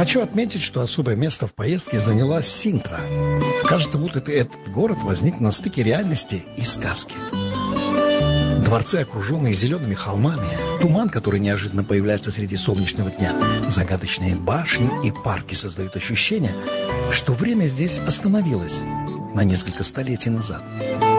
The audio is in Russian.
Хочу отметить, что особое место в поездке заняла Синтра. Кажется, будто этот город возник на стыке реальности и сказки. Дворцы, окруженные зелеными холмами, туман, который неожиданно появляется среди солнечного дня, загадочные башни и парки создают ощущение, что время здесь остановилось на несколько столетий назад.